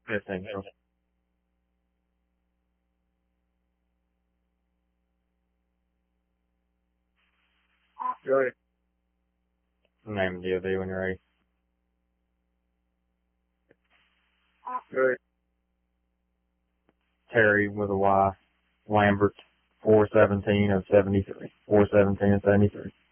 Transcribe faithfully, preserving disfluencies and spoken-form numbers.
fifteen. Go ahead. Name of the D O B when you're ready. Go ahead. Terry with a Y. Lambert. four seventeen of seventy-three. four seventeen of seventy-three.